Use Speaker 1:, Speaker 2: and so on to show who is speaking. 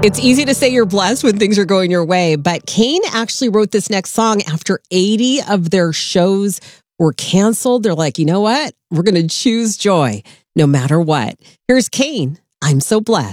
Speaker 1: It's easy to say you're blessed when things are going your way, but Kane actually wrote this next song after 80 of their shows were canceled. They're like, you know what? We're going to choose joy no matter what. Here's Kane. I'm so blessed.